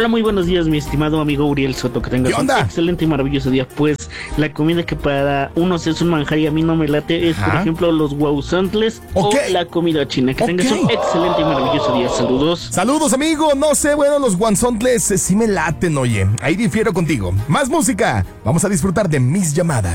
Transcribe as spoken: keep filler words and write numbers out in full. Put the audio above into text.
Hola, muy buenos días, mi estimado amigo Uriel Soto. Que tengas un excelente y maravilloso día. Pues la comida que para unos es un manjar y a mí no me late es, Ajá. por ejemplo, los guauzontles okay. o la comida china. Que okay. tengas un excelente y maravilloso día. Saludos. Saludos, amigo. No sé, bueno, los guauzontles sí me laten, oye. Ahí difiero contigo. Más música. Vamos a disfrutar de mis llamadas.